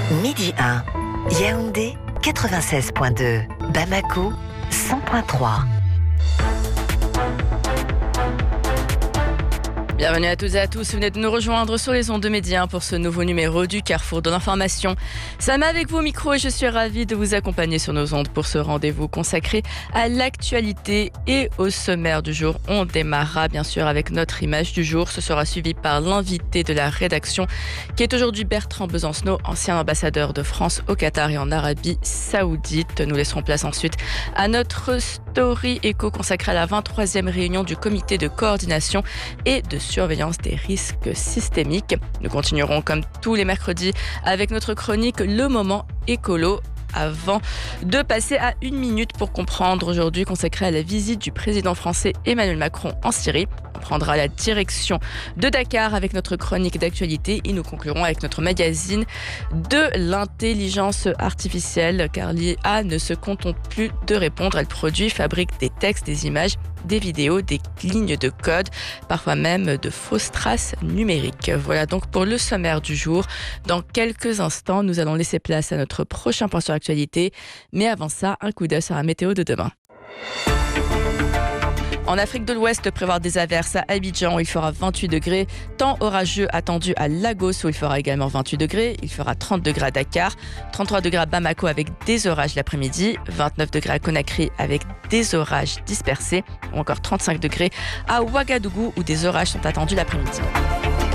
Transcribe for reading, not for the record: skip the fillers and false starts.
Midi 1, Yaoundé 96.2, Bamako 100.3. Bienvenue à toutes et à tous, vous venez de nous rejoindre sur les ondes de Média pour ce nouveau numéro du Carrefour de l'information. Sam avec vous au micro et je suis ravie de vous accompagner sur nos ondes pour ce rendez-vous consacré à l'actualité et au sommaire du jour. On démarrera bien sûr avec notre image du jour, ce sera suivi par l'invité de la rédaction qui est aujourd'hui Bertrand Besancenot, ancien ambassadeur de France au Qatar et en Arabie Saoudite. Nous laisserons place ensuite à notre story éco consacrée à la 23e réunion du comité de coordination et de surveillance des risques systémiques. Nous continuerons comme tous les mercredis avec notre chronique Le Moment Écolo. Avant de passer à 1 minute pour comprendre aujourd'hui consacrée à la visite du président français Emmanuel Macron en Syrie. On prendra la direction de Dakar avec notre chronique d'actualité et nous conclurons avec notre magazine de l'intelligence artificielle car l'IA ne se contente plus de répondre, elle produit, fabrique des textes, des images, des vidéos, des lignes de code, parfois même de fausses traces numériques. Voilà donc pour le sommaire du jour. Dans quelques instants, nous allons laisser place à notre prochain point sur l'actualité. Mais avant ça, un coup d'œil sur la météo de demain. En Afrique de l'Ouest, prévoir des averses à Abidjan où il fera 28 degrés. Temps orageux attendu à Lagos où il fera également 28 degrés. Il fera 30 degrés à Dakar, 33 degrés à Bamako avec des orages l'après-midi, 29 degrés à Conakry avec des orages dispersés ou encore 35 degrés à Ouagadougou où des orages sont attendus l'après-midi.